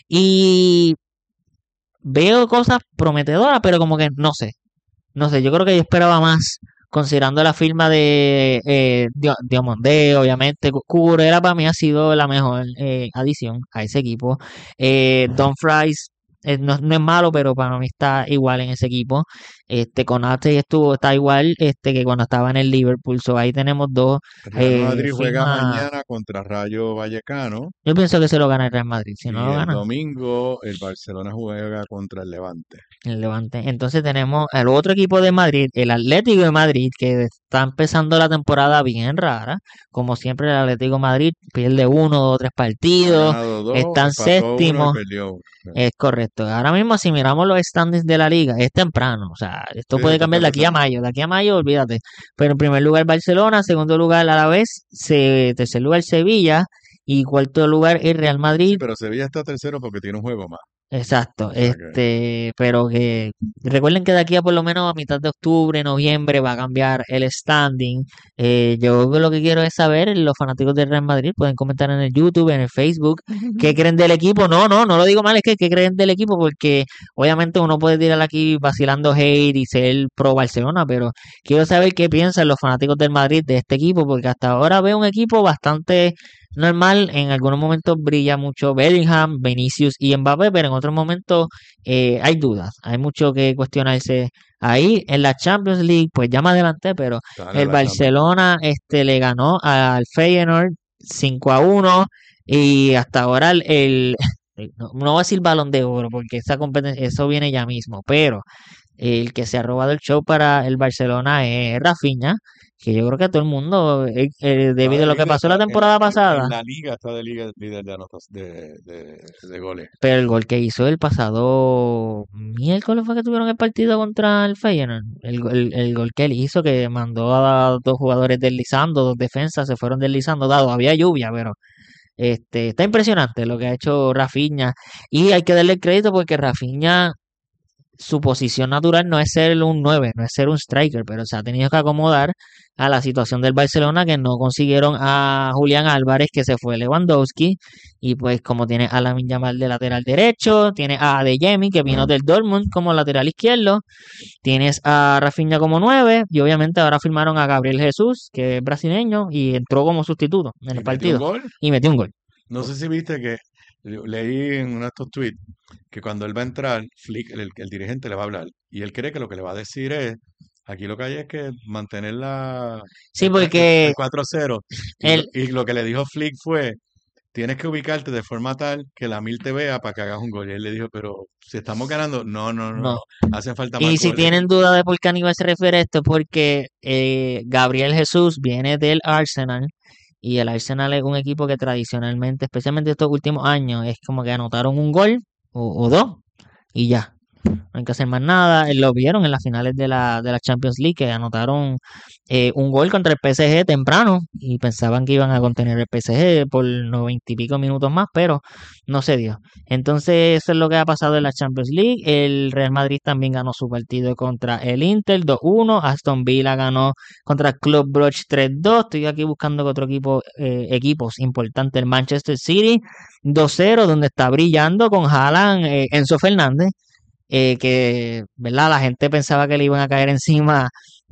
Y veo cosas prometedoras, pero como que no sé. No sé, yo creo que yo esperaba más, considerando la firma de Diomandé, obviamente. Cucurella para mí ha sido la mejor adición a ese equipo. Dumfries no es malo, pero para mí está igual en ese equipo. Konate está igual que cuando estaba en el Liverpool. So, ahí tenemos 2 El Real Madrid juega firmas. mañana contra Rayo Vallecano Yo pienso que se lo gana el Real Madrid. Si y no lo el gana, domingo el Barcelona juega contra el Levante. el Levante. Entonces tenemos el otro equipo de Madrid, el Atlético de Madrid, que está empezando la temporada bien rara. Como siempre, el Atlético de Madrid pierde 1, 2, 3 Ha partidos. ganado 2, Están empató 1 y séptimo. perdió 1. Es correcto. Ahora mismo, si miramos los standings de la liga, es temprano. O sea, esto Sí, puede esto cambiar está de aquí a empezando. mayo. De aquí a mayo, olvídate. Pero en primer lugar, Barcelona. Segundo lugar, Alavés. Tercer lugar, Sevilla. Y cuarto lugar, el Real Sí, Madrid. pero Sevilla está tercero porque tiene un juego más. Exacto, O sea que pero que recuerden que de aquí a por lo menos a mitad de octubre, noviembre va a cambiar el standing. Yo lo que quiero es saber, los fanáticos del Real Madrid pueden comentar en el YouTube, en el Facebook, qué creen del equipo. No lo digo mal, es que qué creen del equipo, porque obviamente uno puede tirar aquí vacilando hate y ser pro Barcelona, pero quiero saber qué piensan los fanáticos del Madrid de este equipo, porque hasta ahora veo un equipo bastante normal. En algunos momentos brilla mucho Bellingham, Vinicius y Mbappé, pero en otros momentos hay dudas, hay mucho que cuestionarse ahí. En la Champions League, pues ya me adelanté, pero dale a el la Champions. Barcelona le ganó al Feyenoord 5-1 y hasta ahora no voy a decir Balón de Oro porque esa competencia, eso viene ya mismo, pero el que se ha robado el show para el Barcelona es Rafinha, que yo creo que todo el mundo, Está debido de a lo que líder, pasó la está temporada en pasada, la liga, está de líder de goles. pero el gol que hizo el pasado miércoles fue que tuvieron el partido contra el Feyenoord. El gol que él hizo, que mandó a 2 jugadores deslizando, 2 defensas se fueron deslizando, dado había lluvia, pero está impresionante lo que ha hecho Rafinha. Y hay que darle crédito porque Rafinha, su posición natural no es ser un 9, no es ser un striker, pero se ha tenido que acomodar a la situación del Barcelona, que no consiguieron a Julián Álvarez, que se fue Lewandowski, y pues como tiene a Lamine Yamal de lateral derecho, tiene a Adeyemi, que vino del Dortmund como lateral izquierdo, tienes a Rafinha como 9, y obviamente ahora firmaron a Gabriel Jesús, que es brasileño, y entró como sustituto en el ¿Y metió un partido, gol? y metió un gol. No sé si viste que leí en uno de estos tweets que cuando él va a entrar, Flick, el dirigente le va a hablar y él cree que lo que le va a decir es, aquí lo que hay es que mantener Sí, el porque 4-0 el, y lo que le dijo Flick fue, tienes que ubicarte de forma tal que la Mil te vea para que hagas un gol. Y él le dijo, pero si estamos ganando, no, no. hacen falta más Y si goles. tienen duda de por qué Aníbal se refiere a esto, es porque Gabriel Jesús viene del Arsenal y el Arsenal es un equipo que tradicionalmente, especialmente estos últimos años, es como que anotaron un gol o 2 y ya. No hay que hacer más nada. Lo vieron en las finales de la Champions League, que anotaron un gol contra el PSG temprano y pensaban que iban a contener el PSG por 90 y pico minutos más, pero no se dio. Entonces eso es lo que ha pasado en la Champions League. El Real Madrid también ganó su partido contra el Inter 2-1. Aston Villa ganó contra el Club Brugge 3-2. Estoy aquí buscando que otro equipos importantes. El Manchester City 2-0, donde está brillando con Haaland, Enzo Fernández, que, ¿verdad? La gente pensaba que le iban a caer encima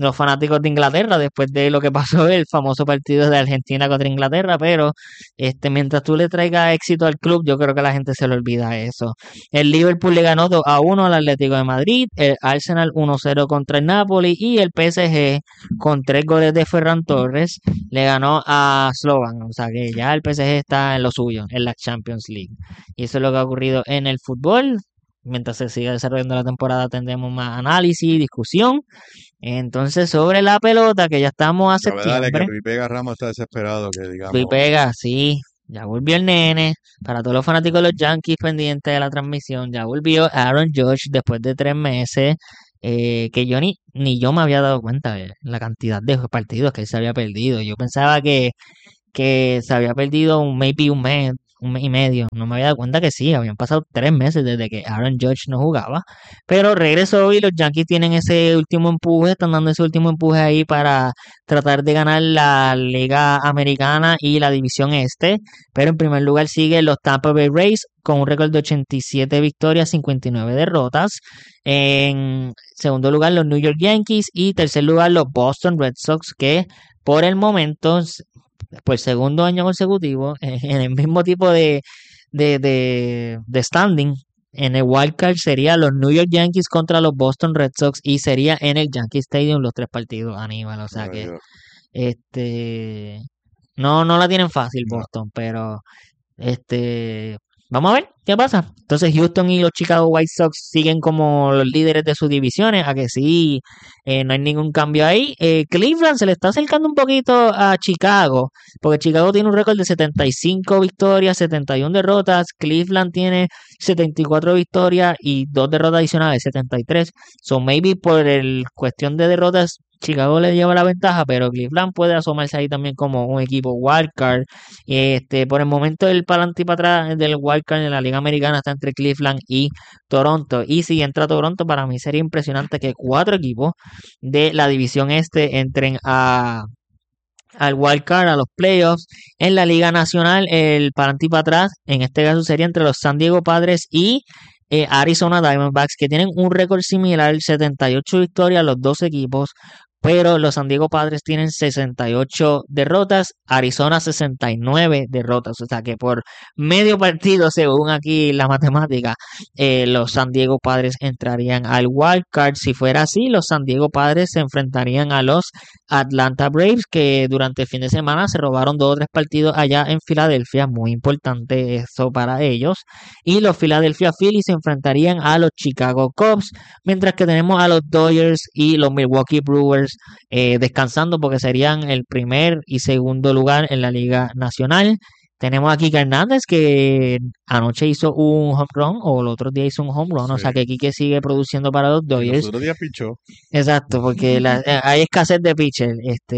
los fanáticos de Inglaterra después de lo que pasó el famoso partido de Argentina contra Inglaterra, pero mientras tú le traigas éxito al club, yo creo que la gente se le olvida eso. El Liverpool le ganó 2-1 al Atlético de Madrid, el Arsenal 1-0 contra el Napoli y el PSG con 3 goles de Ferran Torres le ganó a Slovan, o sea que ya el PSG está en lo suyo, en la Champions League. Y eso es lo que ha ocurrido en el fútbol. Mientras se siga desarrollando la temporada tendremos más análisis, discusión. Entonces, sobre la pelota, que ya estamos a septiembre. Que Pipega Ramos está desesperado, que digamos. Pipega, sí, ya volvió el nene. Para todos los fanáticos de los Yankees pendientes de la transmisión, ya volvió Aaron Judge después de 3 meses. Que yo ni yo me había dado cuenta de la cantidad de partidos que él se había perdido. Yo pensaba que se había perdido un mes y medio. No me había dado cuenta que sí, habían pasado 3 meses desde que Aaron Judge no jugaba. Pero regresó y los Yankees tienen ese último empuje, están dando ese último empuje ahí para tratar de ganar la Liga Americana y la División Este. Pero en primer lugar siguen los Tampa Bay Rays con un récord de 87 victorias, 59 derrotas. En segundo lugar los New York Yankees y tercer lugar los Boston Red Sox, que por el momento, por segundo año consecutivo, en el mismo tipo de standing, en el wild card sería los New York Yankees contra los Boston Red Sox y sería en el Yankee Stadium los 3 partidos, Aníbal. O sea que no la tienen fácil Boston, pero vamos a ver qué pasa. Entonces Houston y los Chicago White Sox siguen como los líderes de sus divisiones, a que sí, no hay ningún cambio ahí. Cleveland se le está acercando un poquito a Chicago, porque Chicago tiene un récord de 75 victorias, 71 derrotas. Cleveland tiene 74 victorias y 2 derrotas adicionales, 73. So maybe por el cuestión de derrotas Chicago le lleva la ventaja, pero Cleveland puede asomarse ahí también como un equipo wildcard. Por el momento el para adelante y para atrás del wildcard en la Liga Americana está entre Cleveland y Toronto. Y si entra Toronto, para mí sería impresionante que 4 equipos de la división este entren al wildcard, a los playoffs. En la Liga Nacional, el para adelante y para atrás, en este caso sería entre los San Diego Padres y Arizona Diamondbacks, que tienen un récord similar, 78 victorias los 2 equipos, pero los San Diego Padres tienen 68 derrotas, Arizona 69 derrotas, o sea que por medio partido, según aquí la matemática, los San Diego Padres entrarían al wild card. Si fuera así, los San Diego Padres se enfrentarían a los Atlanta Braves, que durante el fin de semana se robaron 2 o 3 partidos allá en Filadelfia, muy importante eso para ellos, y los Philadelphia Phillies se enfrentarían a los Chicago Cubs, mientras que tenemos a los Dodgers y los Milwaukee Brewers descansando, porque serían el primer y segundo lugar en la Liga Nacional. Tenemos a Kike Hernández, que anoche hizo un home run, o el otro día hizo un home run, sí. O sea que Kike sigue produciendo para los Dodgers. El otro día pichó. Exacto, porque hay escasez de pitcher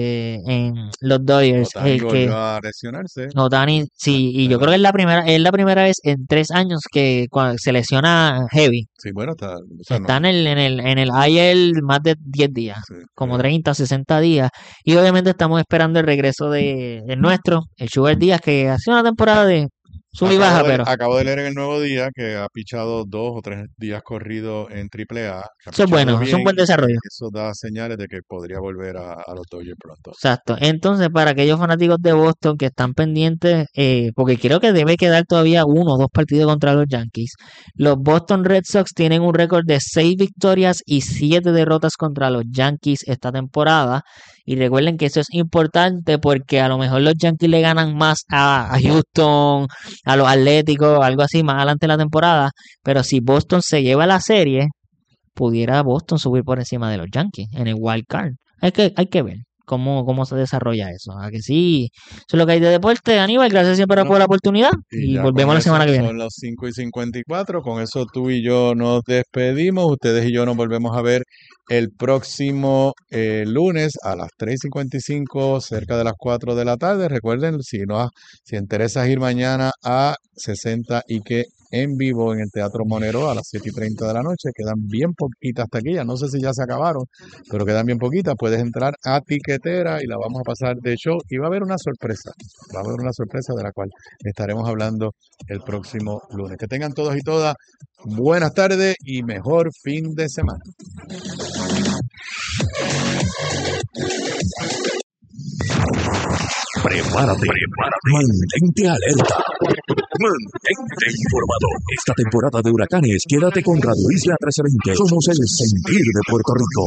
en los Dodgers. Otani volvió a lesionarse. Otani, sí, y yo creo que es la primera vez en 3 años que cuando se lesiona heavy. Sí, bueno, está en el IL más de 10 días, sí, como 30, 60 días. Y obviamente estamos esperando el regreso de nuestro, el Sugar Díaz, que hace una temporada de sub y baja, pero acabo de leer en el Nuevo Día que ha pichado 2 o 3 días corridos en AAA. Eso es bueno, es un buen desarrollo. Eso da señales de que podría volver a los Dodgers pronto. Exacto. Entonces, para aquellos fanáticos de Boston que están pendientes, porque creo que debe quedar todavía 1 o 2 partidos contra los Yankees, los Boston Red Sox tienen un récord de 6 victorias y 7 derrotas contra los Yankees esta temporada. Y recuerden que eso es importante, porque a lo mejor los Yankees le ganan más a Houston, a los Atléticos, algo así más adelante en la temporada. Pero si Boston se lleva la serie, pudiera Boston subir por encima de los Yankees en el wild card. Hay que ver cómo se desarrolla eso. ¿A que sí? Eso es lo que hay de deporte. Aníbal, gracias siempre por la oportunidad. Y volvemos la semana que viene. Son las 5:54. Con eso tú y yo nos despedimos. Ustedes y yo nos volvemos a ver el próximo lunes a las 3:55, cerca de las 4 de la tarde. Recuerden, si interesa ir mañana a 60 y que en vivo en el Teatro Monero a las 7:30 de la noche. Quedan bien poquitas taquillas. No sé si ya se acabaron, pero quedan bien poquitas. Puedes entrar a Tiquetera y la vamos a pasar de show. Y va a haber una sorpresa. Va a haber una sorpresa de la cual estaremos hablando el próximo lunes. Que tengan todos y todas buenas tardes y mejor fin de semana. Prepárate. Mantente alerta. Mantente informado. Esta temporada de huracanes, quédate con Radio Isla 1320. Somos el sentir de Puerto Rico.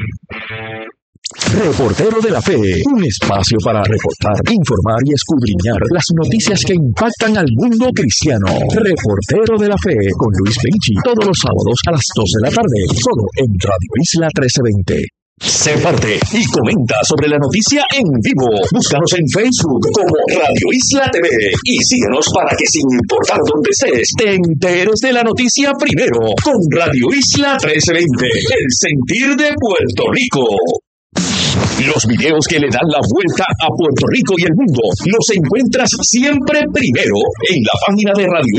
Reportero de la Fe, un espacio para reportar, informar y escudriñar las noticias que impactan al mundo cristiano. Reportero de la Fe con Luis Benchi, todos los sábados a las 2 de la tarde, solo en Radio Isla 1320. Sé parte y comenta sobre la noticia en vivo. Búscanos en Facebook como Radio Isla TV y síguenos para que sin importar dónde estés, te enteres de la noticia primero con Radio Isla 1320, el sentir de Puerto Rico. Los videos que le dan la vuelta a Puerto Rico y el mundo los encuentras siempre primero en la página de Radio